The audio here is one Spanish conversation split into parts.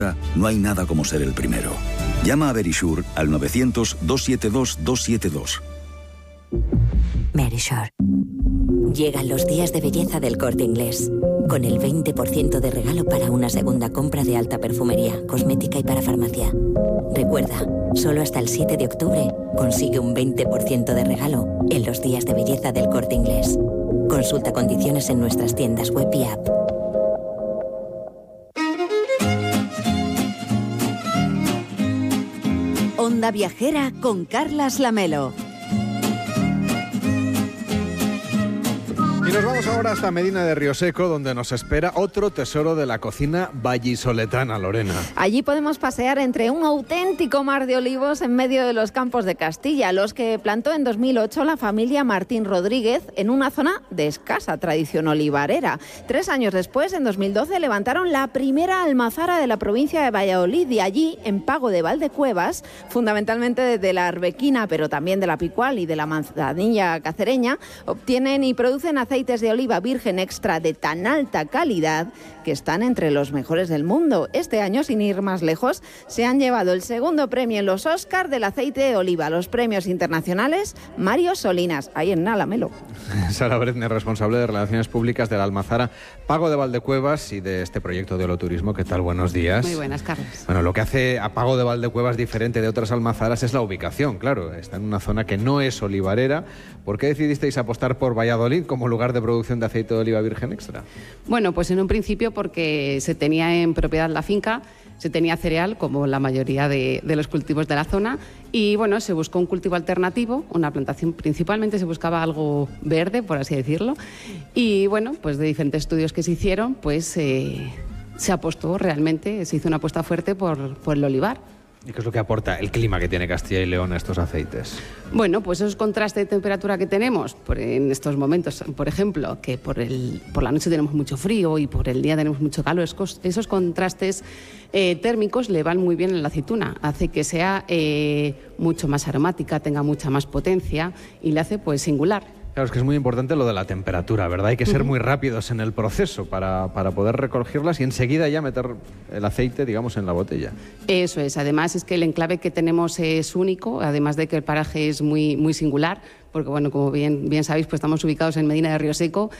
No hay nada como ser el primero. Llama a Verisure al 900-272-272. Verisure. Llegan los días de belleza del Corte Inglés, con el 20% de regalo para una segunda compra de alta perfumería, cosmética y para farmacia. Recuerda, solo hasta el 7 de octubre consigue un 20% de regalo en los días de belleza del Corte Inglés. Consulta condiciones en nuestras tiendas web y app. Onda Viajera con Carlas Lamelo. Y nos vamos ahora hasta Medina de Rioseco, donde nos espera otro tesoro de la cocina vallisoletana, Lorena. Allí podemos pasear entre un auténtico mar de olivos en medio de los campos de Castilla, los que plantó en 2008 la familia Martín Rodríguez en una zona de escasa tradición olivarera. 3 años después, en 2012, levantaron la primera almazara de la provincia de Valladolid y allí, en Pago de Valdecuevas, fundamentalmente de la arbequina, pero también de la picual y de la manzanilla cacereña, obtienen y producen aceites de oliva virgen extra de tan alta calidad que están entre los mejores del mundo. Este año, sin ir más lejos, se han llevado el segundo premio en los Oscar del aceite de oliva, los premios internacionales Mario Solinas, ahí en Nalamelo. Sara Brezner, responsable de Relaciones Públicas de la Almazara Pago de Valdecuevas y de este proyecto de Holoturismo. ¿Qué tal? Buenos días. Muy buenas, Carlos. Bueno, lo que hace a Pago de Valdecuevas diferente de otras almazaras es la ubicación, claro. Está en una zona que no es olivarera. ¿Por qué decidisteis apostar por Valladolid como lugar de producción de aceite de oliva virgen extra? Bueno, pues en un principio porque se tenía en propiedad la finca, se tenía cereal, como la mayoría de los cultivos de la zona, y bueno, se buscó un cultivo alternativo, una plantación, principalmente se buscaba algo verde, por así decirlo, y bueno, pues de diferentes estudios que se hicieron, pues se apostó realmente, se hizo una apuesta fuerte por el olivar. ¿Y qué es lo que aporta el clima que tiene Castilla y León a estos aceites? Bueno, pues esos contrastes de temperatura que tenemos en estos momentos, por ejemplo, que por la noche tenemos mucho frío y por el día tenemos mucho calor, esos contrastes térmicos le van muy bien a la aceituna, hace que sea mucho más aromática, tenga mucha más potencia y le hace pues singular. Claro, es que es muy importante lo de la temperatura, ¿verdad? Hay que ser muy rápidos en el proceso para poder recogerlas y enseguida ya meter el aceite, digamos, en la botella. Eso es. Además, es que el enclave que tenemos es único, además de que el paraje es muy, muy singular, porque, bueno, como bien sabéis, pues estamos ubicados en Medina de Rioseco.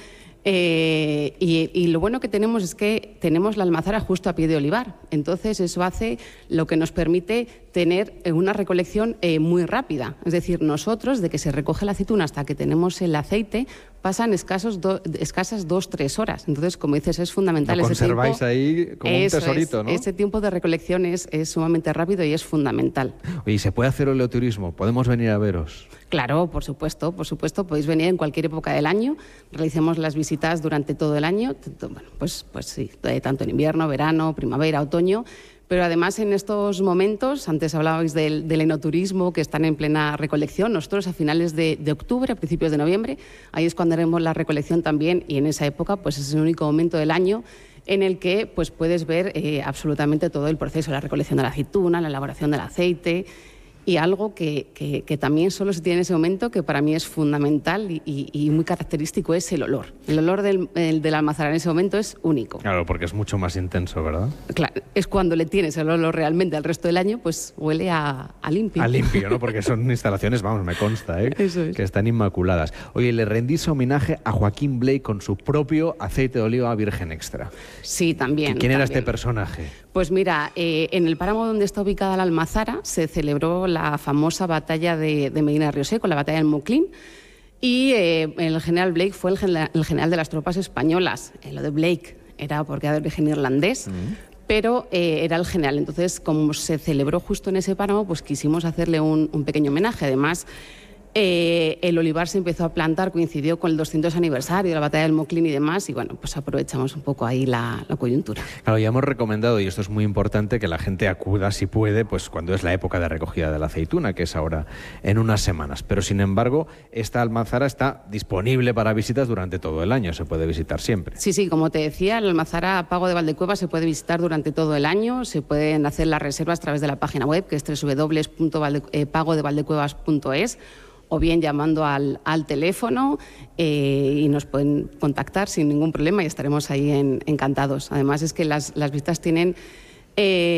Y lo bueno que tenemos es que tenemos la almazara justo a pie de olivar, entonces eso hace lo que nos permite tener una recolección muy rápida, es decir, nosotros de que se recoge la aceituna hasta que tenemos el aceite pasan escasas 2-3 horas, entonces como dices es fundamental. Lo ese conserváis tiempo, ahí como un tesorito, ¿no? Ese tiempo de recolección es sumamente rápido y es fundamental. Oye, ¿se puede hacer oleoturismo? ¿Podemos venir a veros? Claro, por supuesto, podéis venir en cualquier época del año, realicemos las visitas durante todo el año, bueno, pues sí, tanto en invierno, verano, primavera, otoño, pero además en estos momentos, antes hablabais del enoturismo que están en plena recolección, nosotros a finales de octubre, a principios de noviembre, ahí es cuando haremos la recolección también y en esa época pues es el único momento del año en el que pues puedes ver absolutamente todo el proceso, la recolección de la aceituna, la elaboración del aceite. Y algo que también solo se tiene en ese momento, que para mí es fundamental y muy característico, es el olor. El olor del almazara en ese momento es único. Claro, porque es mucho más intenso, ¿verdad? Claro, es cuando le tienes el olor realmente al resto del año, pues huele a limpio. A limpio, ¿no? Porque son instalaciones, vamos, me consta, Eso es. que están inmaculadas. Oye, le rendís homenaje a Joaquín Blake con su propio aceite de oliva virgen extra. Sí, también. ¿Quién era este personaje? Pues mira, en el páramo donde está ubicada la almazara se celebró la famosa batalla de Medina de Rioseco, la batalla del Moclín, y el general Blake fue el general de las tropas españolas. Lo de Blake era porque era de origen irlandés, pero era el general. Entonces, como se celebró justo en ese páramo, pues quisimos hacerle un pequeño homenaje. Además, el olivar se empezó a plantar, coincidió con el 200 aniversario de la batalla del Moclín y demás, y bueno, pues aprovechamos un poco ahí la coyuntura. Claro, ya hemos recomendado, y esto es muy importante, que la gente acuda, si puede, pues cuando es la época de recogida de la aceituna, que es ahora en unas semanas. Pero sin embargo, esta almazara está disponible para visitas durante todo el año, se puede visitar siempre. Sí, como te decía, la almazara Pago de Valdecuevas se puede visitar durante todo el año, se pueden hacer las reservas a través de la página web, que es www.pagodevaldecuevas.es, o bien llamando al teléfono y nos pueden contactar sin ningún problema y estaremos ahí encantados. Además es que las visitas tienen